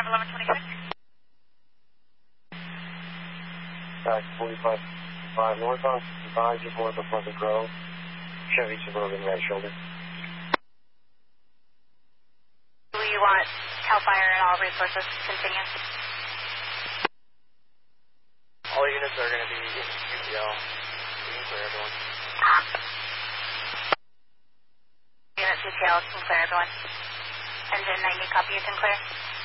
1126. 45 northbound 65, just north of Pleasant Grove. Chevy Suburban, right shoulder. We want CAL FIRE and all resources to continue. All units are going to be in UPL. We can clear everyone. Unit CTL can clear everyone. Engine 90, copy, you can clear.